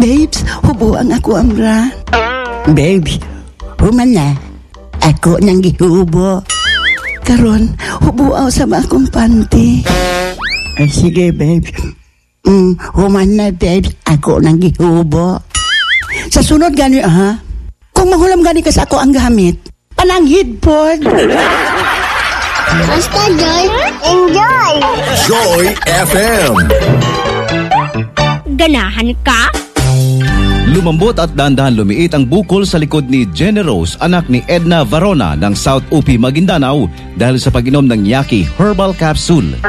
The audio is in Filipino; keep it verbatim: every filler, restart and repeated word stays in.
Babes, hubuang ako amra. Babes, human na. Ako nang gihubo. Karon, hubuaw sa akong panty. Ay, sige, babes. Mm, human na, babes. Ako nang gihubo. Sa sunod gani, ha? Kung mahulam gani ka sa ako ang gamit, pananghid po. Basta Joy, enjoy! Joy F M. Ganahan ka? Lumambot at dahan-dahan lumiit ang bukol sa likod ni Jenny Rose, anak ni Edna Varona ng South U P, Maguindanao dahil sa pag-inom ng Yaki Herbal Capsule.